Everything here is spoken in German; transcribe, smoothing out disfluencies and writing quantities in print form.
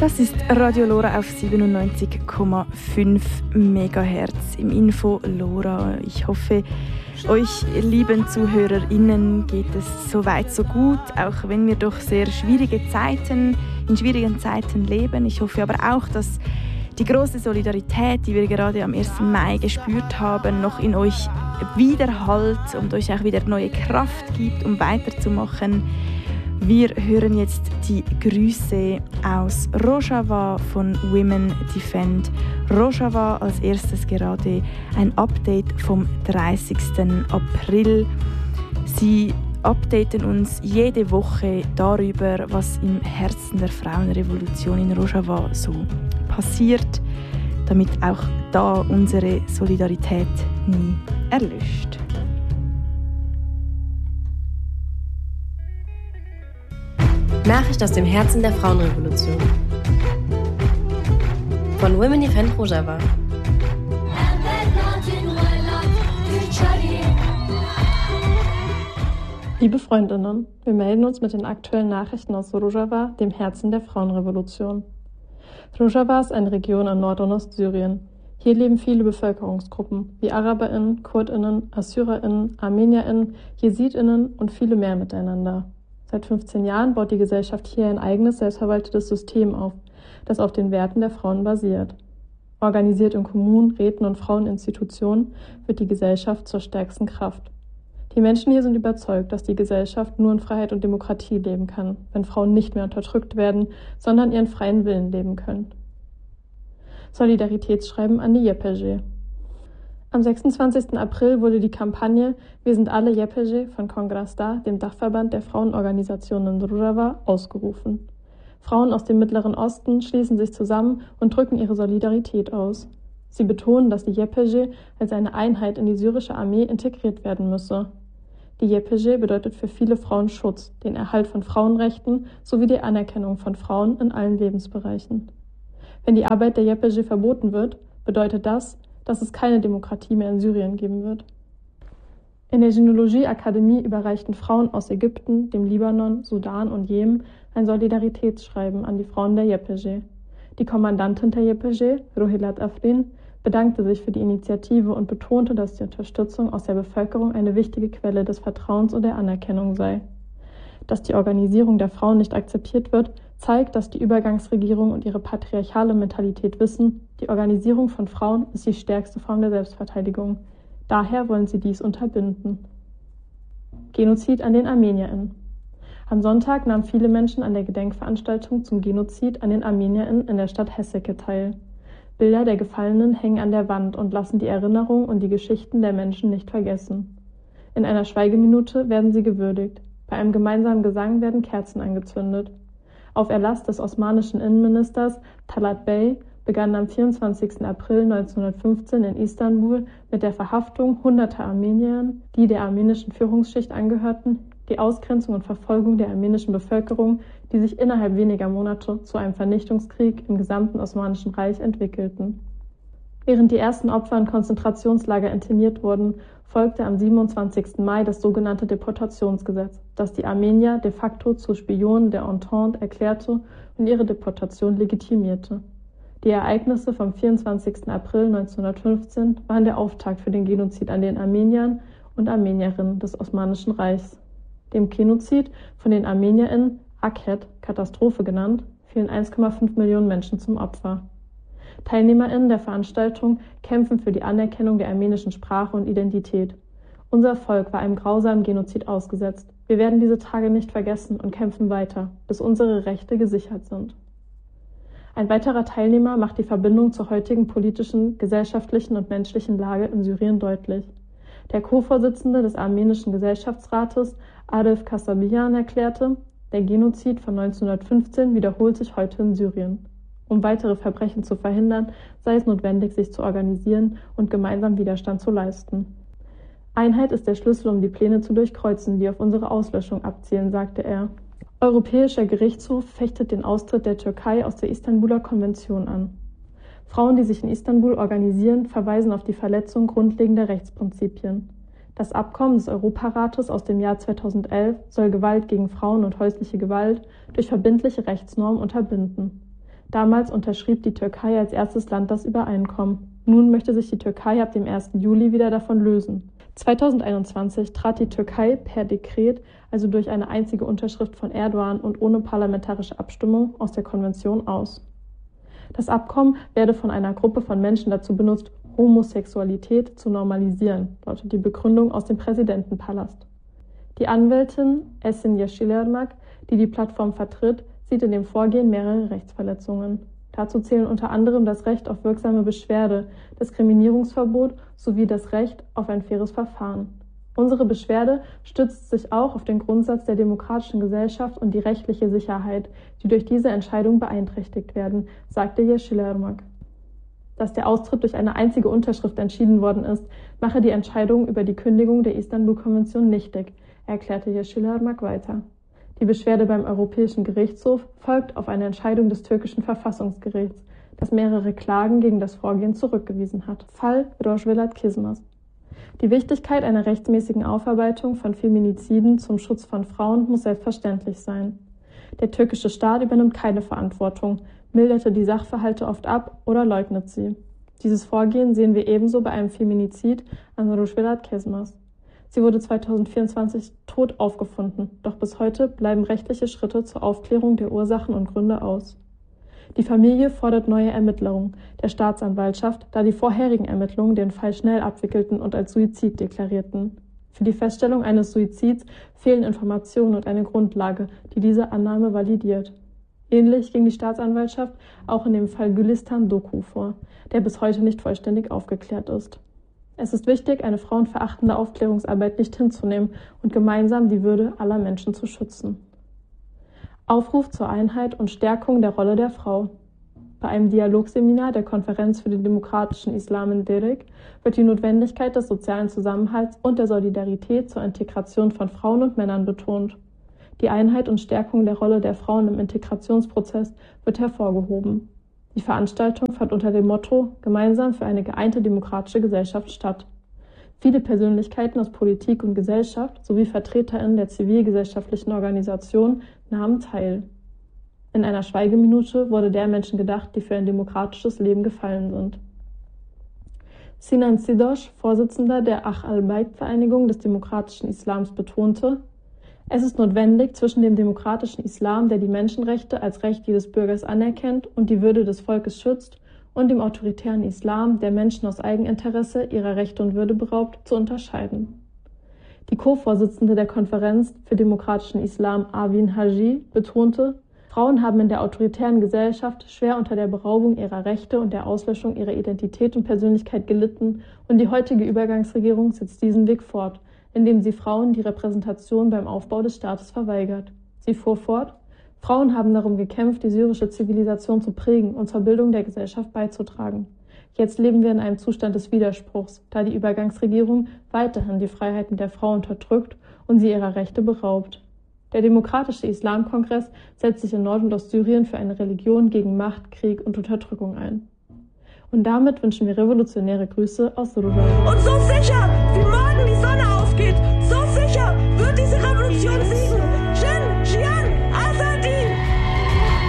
Das ist Radio Lora auf 97,5 MHz im Info Lora. Ich hoffe, euch lieben ZuhörerInnen geht es so weit so gut, auch wenn wir doch in schwierigen Zeiten leben. Ich hoffe aber auch, dass die große Solidarität, die wir gerade am 1. Mai gespürt haben, noch in euch widerhallt und euch auch wieder neue Kraft gibt, um weiterzumachen. Wir hören jetzt die Grüße aus Rojava von Women Defend Rojava. Als erstes gerade ein Update vom 30. April. Sie updaten uns jede Woche darüber, was im Herzen der Frauenrevolution in Rojava so passiert, damit auch da unsere Solidarität nie erlischt. Nachricht aus dem Herzen der Frauenrevolution. Von Women Defend Rojava. Liebe Freundinnen, wir melden uns mit den aktuellen Nachrichten aus Rojava, dem Herzen der Frauenrevolution. Rojava ist eine Region in Nord- und Ostsyrien. Hier leben viele Bevölkerungsgruppen, wie AraberInnen, KurdInnen, AssyrerInnen, ArmenierInnen, JesidInnen und viele mehr miteinander. Seit 15 Jahren baut die Gesellschaft hier ein eigenes, selbstverwaltetes System auf, das auf den Werten der Frauen basiert. Organisiert in Kommunen, Räten und Fraueninstitutionen wird die Gesellschaft zur stärksten Kraft. Die Menschen hier sind überzeugt, dass die Gesellschaft nur in Freiheit und Demokratie leben kann, wenn Frauen nicht mehr unterdrückt werden, sondern ihren freien Willen leben können. Solidaritätsschreiben an die YPG. Am 26. April wurde die Kampagne Wir sind alle YPG von Kongrasta, dem Dachverband der Frauenorganisationen in Rojava, ausgerufen. Frauen aus dem Mittleren Osten schließen sich zusammen und drücken ihre Solidarität aus. Sie betonen, dass die YPG als eine Einheit in die syrische Armee integriert werden müsse. Die YPG bedeutet für viele Frauen Schutz, den Erhalt von Frauenrechten sowie die Anerkennung von Frauen in allen Lebensbereichen. Wenn die Arbeit der YPG verboten wird, bedeutet das, dass es keine Demokratie mehr in Syrien geben wird. In der Gynäkologie-Akademie überreichten Frauen aus Ägypten, dem Libanon, Sudan und Jemen ein Solidaritätsschreiben an die Frauen der YPG. Die Kommandantin der YPG, Rohilat Afrin, bedankte sich für die Initiative und betonte, dass die Unterstützung aus der Bevölkerung eine wichtige Quelle des Vertrauens und der Anerkennung sei. Dass die Organisierung der Frauen nicht akzeptiert wird, zeigt, dass die Übergangsregierung und ihre patriarchale Mentalität wissen, die Organisierung von Frauen ist die stärkste Form der Selbstverteidigung. Daher wollen sie dies unterbinden. Genozid an den ArmenierInnen. Am Sonntag nahmen viele Menschen an der Gedenkveranstaltung zum Genozid an den ArmenierInnen in der Stadt Hesseke teil. Bilder der Gefallenen hängen an der Wand und lassen die Erinnerung und die Geschichten der Menschen nicht vergessen. In einer Schweigeminute werden sie gewürdigt. Bei einem gemeinsamen Gesang werden Kerzen angezündet. Auf Erlass des osmanischen Innenministers Talat Bey begann am 24. April 1915 in Istanbul mit der Verhaftung hunderter Armeniern, die der armenischen Führungsschicht angehörten, die Ausgrenzung und Verfolgung der armenischen Bevölkerung, die sich innerhalb weniger Monate zu einem Vernichtungskrieg im gesamten Osmanischen Reich entwickelten. Während die ersten Opfer in Konzentrationslager interniert wurden, folgte am 27. Mai das sogenannte Deportationsgesetz, das die Armenier de facto zu Spionen der Entente erklärte und ihre Deportation legitimierte. Die Ereignisse vom 24. April 1915 waren der Auftakt für den Genozid an den Armeniern und Armenierinnen des Osmanischen Reichs. Dem Genozid von den ArmenierInnen, Akhet, Katastrophe genannt, fielen 1,5 Millionen Menschen zum Opfer. TeilnehmerInnen der Veranstaltung kämpfen für die Anerkennung der armenischen Sprache und Identität. Unser Volk war einem grausamen Genozid ausgesetzt. Wir werden diese Tage nicht vergessen und kämpfen weiter, bis unsere Rechte gesichert sind. Ein weiterer Teilnehmer macht die Verbindung zur heutigen politischen, gesellschaftlichen und menschlichen Lage in Syrien deutlich. Der Co-Vorsitzende des armenischen Gesellschaftsrates, Arif Kasabian, erklärte, der Genozid von 1915 wiederholt sich heute in Syrien. Um weitere Verbrechen zu verhindern, sei es notwendig, sich zu organisieren und gemeinsam Widerstand zu leisten. Einheit ist der Schlüssel, um die Pläne zu durchkreuzen, die auf unsere Auslöschung abzielen, sagte er. Europäischer Gerichtshof fechtet den Austritt der Türkei aus der Istanbuler Konvention an. Frauen, die sich in Istanbul organisieren, verweisen auf die Verletzung grundlegender Rechtsprinzipien. Das Abkommen des Europarates aus dem Jahr 2011 soll Gewalt gegen Frauen und häusliche Gewalt durch verbindliche Rechtsnormen unterbinden. Damals unterschrieb die Türkei als erstes Land das Übereinkommen. Nun möchte sich die Türkei ab dem 1. Juli wieder davon lösen. 2021 trat die Türkei per Dekret, also durch eine einzige Unterschrift von Erdogan und ohne parlamentarische Abstimmung, aus der Konvention aus. Das Abkommen werde von einer Gruppe von Menschen dazu benutzt, Homosexualität zu normalisieren, lautet die Begründung aus dem Präsidentenpalast. Die Anwältin Esin Yeşilermak, die die Plattform vertritt, sieht in dem Vorgehen mehrere Rechtsverletzungen. Dazu zählen unter anderem das Recht auf wirksame Beschwerde, Diskriminierungsverbot sowie das Recht auf ein faires Verfahren. Unsere Beschwerde stützt sich auch auf den Grundsatz der demokratischen Gesellschaft und die rechtliche Sicherheit, die durch diese Entscheidung beeinträchtigt werden, sagte Yeşilermak. Dass der Austritt durch eine einzige Unterschrift entschieden worden ist, mache die Entscheidung über die Kündigung der Istanbul-Konvention nichtig, erklärte Yeşilermak weiter. Die Beschwerde beim Europäischen Gerichtshof folgt auf eine Entscheidung des türkischen Verfassungsgerichts, das mehrere Klagen gegen das Vorgehen zurückgewiesen hat. Fall Rojvelat Kismas. Die Wichtigkeit einer rechtsmäßigen Aufarbeitung von Feminiziden zum Schutz von Frauen muss selbstverständlich sein. Der türkische Staat übernimmt keine Verantwortung, milderte die Sachverhalte oft ab oder leugnet sie. Dieses Vorgehen sehen wir ebenso bei einem Feminizid an Rojvelat Kismas. Sie wurde 2024 tot aufgefunden, doch bis heute bleiben rechtliche Schritte zur Aufklärung der Ursachen und Gründe aus. Die Familie fordert neue Ermittlungen der Staatsanwaltschaft, da die vorherigen Ermittlungen den Fall schnell abwickelten und als Suizid deklarierten. Für die Feststellung eines Suizids fehlen Informationen und eine Grundlage, die diese Annahme validiert. Ähnlich ging die Staatsanwaltschaft auch in dem Fall Gülistan Doku vor, der bis heute nicht vollständig aufgeklärt ist. Es ist wichtig, eine frauenverachtende Aufklärungsarbeit nicht hinzunehmen und gemeinsam die Würde aller Menschen zu schützen. Aufruf zur Einheit und Stärkung der Rolle der Frau. Bei einem Dialogseminar der Konferenz für den demokratischen Islam in Derek wird die Notwendigkeit des sozialen Zusammenhalts und der Solidarität zur Integration von Frauen und Männern betont. Die Einheit und Stärkung der Rolle der Frauen im Integrationsprozess wird hervorgehoben. Die Veranstaltung fand unter dem Motto „Gemeinsam für eine geeinte demokratische Gesellschaft" statt. Viele Persönlichkeiten aus Politik und Gesellschaft sowie VertreterInnen der zivilgesellschaftlichen Organisationen nahmen teil. In einer Schweigeminute wurde der Menschen gedacht, die für ein demokratisches Leben gefallen sind. Sinan Sidosh, Vorsitzender der Ach al-Bayt-Vereinigung des demokratischen Islams, betonte: Es ist notwendig, zwischen dem demokratischen Islam, der die Menschenrechte als Recht jedes Bürgers anerkennt und die Würde des Volkes schützt, und dem autoritären Islam, der Menschen aus Eigeninteresse ihrer Rechte und Würde beraubt, zu unterscheiden. Die Co-Vorsitzende der Konferenz für demokratischen Islam, Arvin Haji, betonte: Frauen haben in der autoritären Gesellschaft schwer unter der Beraubung ihrer Rechte und der Auslöschung ihrer Identität und Persönlichkeit gelitten, und die heutige Übergangsregierung setzt diesen Weg fort, indem sie Frauen die Repräsentation beim Aufbau des Staates verweigert. Sie fuhr fort: Frauen haben darum gekämpft, die syrische Zivilisation zu prägen und zur Bildung der Gesellschaft beizutragen. Jetzt leben wir in einem Zustand des Widerspruchs, da die Übergangsregierung weiterhin die Freiheiten der Frau unterdrückt und sie ihrer Rechte beraubt. Der Demokratische Islamkongress setzt sich in Nord- und Ostsyrien für eine Religion gegen Macht, Krieg und Unterdrückung ein. Und damit wünschen wir revolutionäre Grüße aus Rojava. Und so sicher